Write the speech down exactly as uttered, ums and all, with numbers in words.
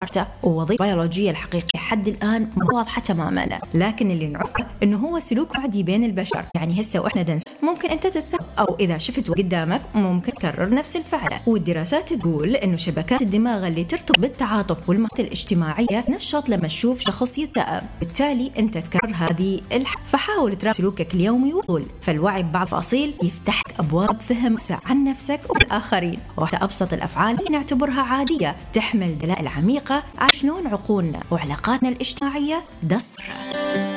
ووظيفة بيولوجية الحقيقية حد الآن مو واضحة تماما، لكن اللي نعرفه إنه هو سلوك عادي بين البشر. يعني هسه وإحنا دنس ممكن أنت تتثق، أو إذا شفت قدامك ممكن تكرر نفس الفعل. والدراسات تقول إنه شبكات الدماغ اللي ترتبط بالتعاطف والمهارات الاجتماعية نشط لما تشوف شخص يتثاءب، بالتالي أنت تكرر هذه الحالة. فحاول تراقب سلوكك اليومي وطول، فالوعي ببعض التفاصيل يفتح أبواب فهم وسع عن نفسك والآخرين. واحدة أبسط الأفعال نعتبرها عادية تحمل دلائل عميقة على شلون عقولنا وعلاقاتنا الاجتماعية تصير.